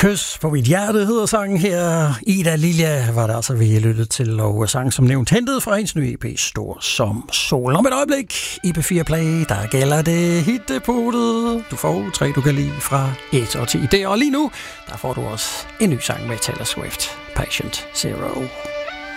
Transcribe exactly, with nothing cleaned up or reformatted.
Kys på mit hjerte hedder sangen her. Ida Lilja var der altså, vi lyttede til, og sang som nævnt hentet fra hendes nye E P Stor som Sol. Om et øjeblik i P fire Play, der gælder det hitdepotet. Du får tre, du kan lide fra et og til der. Og lige nu, der får du også en ny sang med Taylor Swift, Patient Zero.